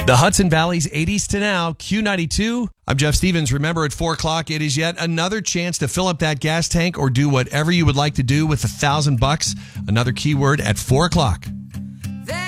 The Hudson Valley's 80s to now, Q92. I'm Jeff Stevens. Remember, at 4 o'clock, it is yet another chance to fill up that gas tank or do whatever you would like to do with $1,000. Another keyword at 4 o'clock.